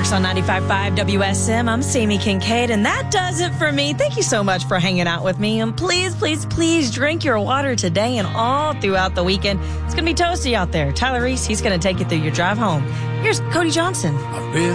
Rocks on 95.5 WSM. I'm Sammy Kincaid, and that does it for me. Thank you so much for hanging out with me. And please, please, please drink your water today and all throughout the weekend. It's going to be toasty out there. Tyler Reese, he's going to take you through your drive home. Here's Cody Johnson. I've been